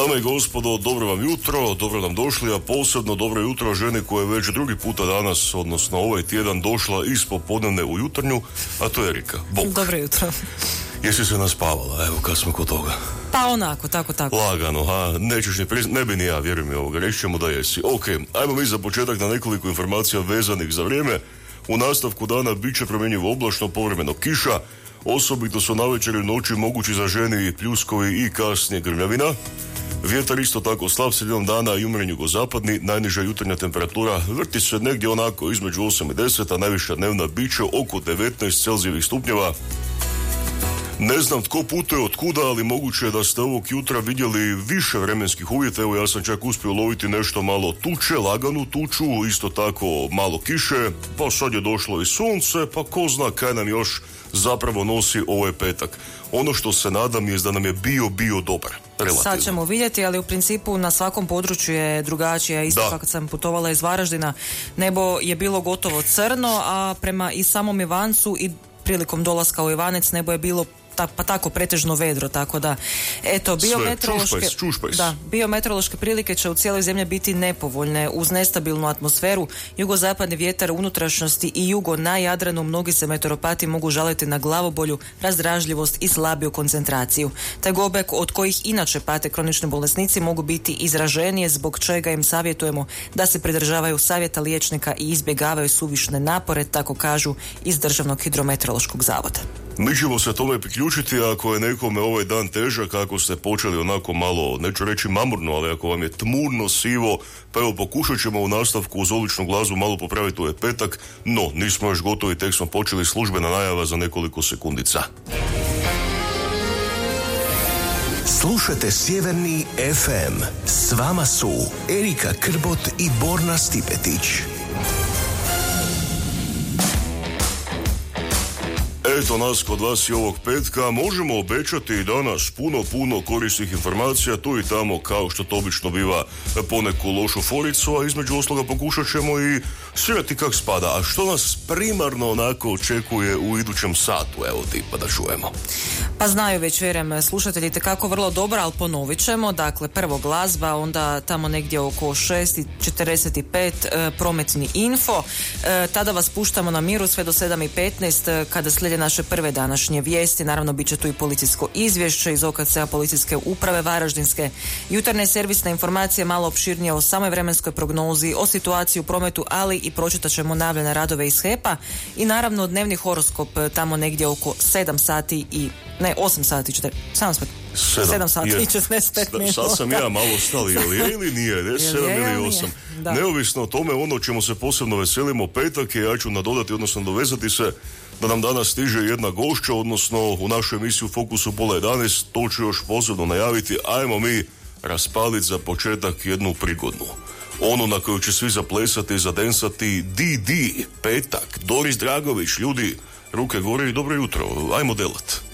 Dame i gospodo, dobro vam jutro, dobro nam došli, a posebno dobro jutro ženi koja je već drugi puta danas, odnosno ovaj tjedan, došla iz popodnevne u jutarnju, a to je Erika. Bog. Dobro jutro. Jesi se naspavala, evo kad smo kod toga? Pa onako, tako. Lagano, nećeš ni priznati, ne bi ni ja, vjerujem mi ovoga, reći ćemo da jesi. Ok, ajmo mi za početak na nekoliko informacija vezanih za vrijeme. U nastavku dana bit će promjenjivo oblačno, povremeno kiša, osobito su navečer i noći mogući za ženi pljuskovi i kasnije grmljavina. Vjetar isto tako slab sredinom dana i umjeren jugozapadni, najniža jutarnja temperatura vrti se negdje onako između 8 i 10, a najviša dnevna bit će oko 19 Celzijevih stupnjeva. Ne znam tko putuje od kuda, ali moguće je da ste ovog jutra vidjeli više vremenskih uvjeta. Evo, ja sam čak uspio loviti nešto malo tuče, laganu tuču, isto tako malo kiše, pa sad je došlo i sunce, pa ko zna kaj nam još zapravo nosi ovaj petak. Ono što se nadam je da nam je bio dobar. Relativno. Sad ćemo vidjeti, ali u principu na svakom području je drugačije. Isto kako sam putovala iz Varaždina, nebo je bilo gotovo crno, a prema i samom Ivancu i prilikom dolaska u Ivanec nebo je bilo pa tako pretežno vedro, tako da eto, biometeorološke prilike će u cijeloj zemlji biti nepovoljne uz nestabilnu atmosferu, jugozapadni vjetar u unutrašnjosti i jugo na Jadranu. Mnogi se meteoropati mogu žaliti na glavobolju, razdražljivost i slabiju koncentraciju. Tegobe od kojih inače pate kronični bolesnici mogu biti izraženije, zbog čega im savjetujemo da se pridržavaju savjeta liječnika i izbjegavaju suvišne napore, tako kažu iz Državnog hidrometeorološkog zavoda. Mi ćemo se tome priključiti ako je nekome ovaj dan težak, ako ste počeli onako malo, neću reći mamurno, ali ako vam je tmurno, sivo, pa evo pokušat ćemo u nastavku uz odličnu glazbu malo popraviti ovaj petak, no nismo još gotovi, tek smo počeli, službena najava za nekoliko sekundica. Slušajte Sjeverni FM. S vama su Erika Krbot i Borna Stipetić. Eto nas kod vas i ovog petka. Možemo obećati i danas puno korisnih informacija, tu i tamo kao što to obično biva poneku lošu foricu, a između osloga pokušat ćemo i svirati kak spada. A što nas primarno onako očekuje u idućem satu, evo tipa da čujemo. Pa znaju već, vjerujem, slušatelji tekako vrlo dobro, ali ponovit ćemo. Dakle, prvo glazba, onda tamo negdje oko 6:45 prometni info. Tada vas puštamo na miru sve do 7:15 kada slijede naše prve današnje vijesti. Naravno, bit će tu i policijsko izvješće iz OKC-a Policijske uprave Varaždinske. Jutarnje servisne informacije malo opširnije o samoj vremenskoj prognozi, o situaciji u prometu, ali i pročitat ćemo najavljene radove iz HEP-a i naravno dnevni horoskop tamo negdje oko 8 sati i 45 minuta. Sad sam ja malo stali, ili nije, 7 ili 8. Da. Neovisno o tome, ono čemu se posebno veselimo petak je, ja ću nadodati, odnosno dovezati se, da nam danas stiže jedna gošća, odnosno u našu emisiju Fokusu pola 11, to ću još posebno najaviti. Ajmo mi raspaliti za početak jednu prigodnu. Ono na koju će svi zaplesati, zadensati, petak, Doris Dragović, ljudi, ruke gore i dobro jutro, ajmo delat.